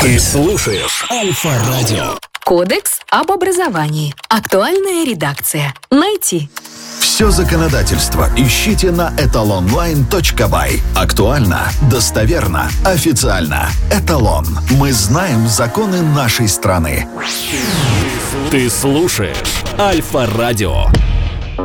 Ты слушаешь Альфа-радио. Кодекс об образовании. Актуальная редакция. Найти. Все законодательство ищите на etalonline.by. Актуально, достоверно, официально. Эталон. Мы знаем законы нашей страны. Ты слушаешь Альфа-радио.